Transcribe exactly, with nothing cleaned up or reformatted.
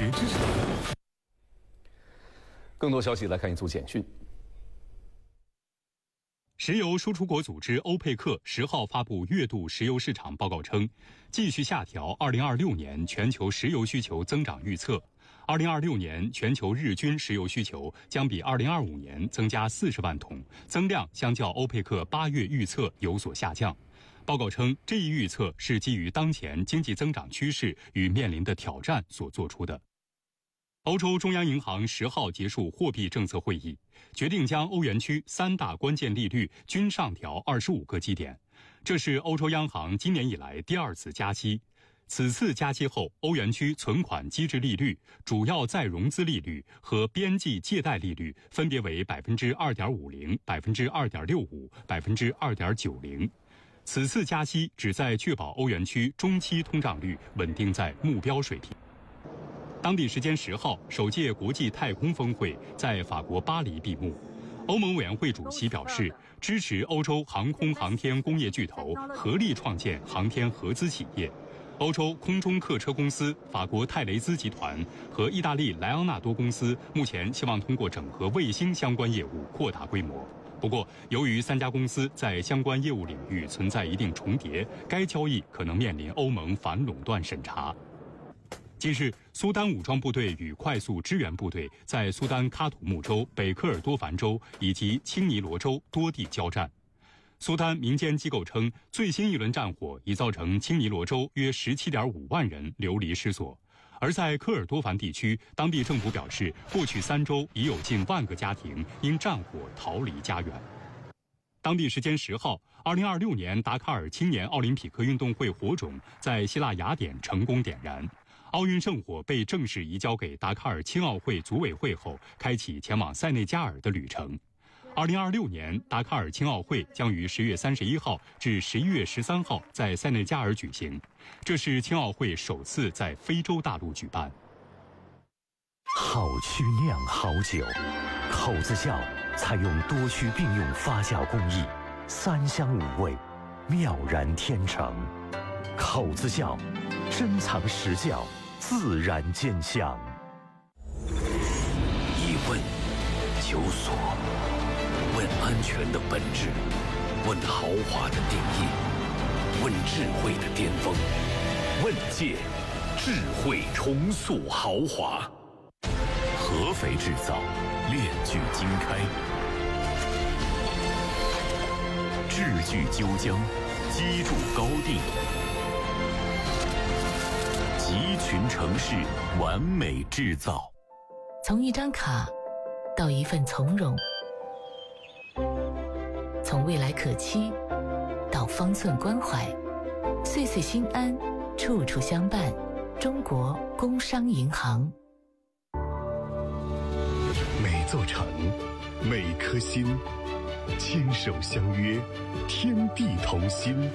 学之城。更多消息来看一组简讯。 石油输出国组织欧佩克十号发布月度石油市场报告称，继续下调二零二六年全球石油需求增长预测。二零二六年全球日均石油需求将比二零二五年增加四十万桶，增量相较欧佩克八月预测有所下降。报告称，这一预测是基于当前经济增长趋势与面临的挑战所做出的。欧洲中央银行十号结束货币政策会议，决定将欧元区三大关键利率均上调二十五个基点，这是欧洲央行今年以来第二次加息。此次加息后，欧元区存款机制利率、主要再融资利率和边际借贷利率分别为百分之二点五零、百分之二点六五、百分之二点九零。此次加息旨在确保欧元区中期通胀率稳定在目标水平。当地时间十号，首届国际太空峰会在法国巴黎闭幕。欧盟委员会主席表示，支持欧洲航空航天工业巨头合力创建航天合资企业。欧洲空中客车公司、法国泰雷兹集团和意大利莱昂纳多公司目前希望通过整合卫星相关业务扩大规模。不过，由于三家公司在相关业务领域存在一定重叠，该交易可能面临欧盟反垄断审查。近日，苏丹武装部队与快速支援部队在苏丹喀土穆州、北科尔多凡州以及青尼罗州多地交战。苏丹民间机构称，最新一轮战火已造成青尼罗州约 十七点五万人流离失所。而在科尔多凡地区，当地政府表示，过去三周已有近万个家庭因战火逃离家园。当地时间十号，二零二六年达喀尔青年奥林匹克运动会火种在希腊雅典成功点燃。奥运圣火被正式移交给达喀尔青奥会组委会后，开启前往塞内加尔的旅程。二零二六年达喀尔青奥会将于十月三十一号至十一月十三号在塞内加尔举行，这是青奥会首次在非洲大陆举办。 好曲酿好酒，口子窖采用多区并用发酵工艺，三香五味，妙然天成。口子窖，珍藏实窖，自然见香。 疑问，求索，问安全的本质，问豪华的定义，问智慧的巅峰，问界，智慧重塑豪华。合肥制造，炼具精开，制具究精，机杼高定，集群城市完美制造。 从一张卡到一份从容，从未来可期到方寸关怀，岁岁心安，处处相伴。中国工商银行。 每座城，每颗心，牵手相约，天地同心。